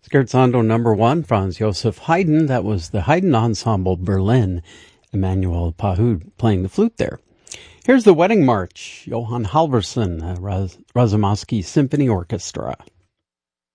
Scherzando number 1, Franz Joseph Haydn. That was the Haydn Ensemble Berlin. Emmanuel Pahud playing the flute there. Here's the Wedding March, Johann Halvorsen, Razumovsky Symphony Orchestra.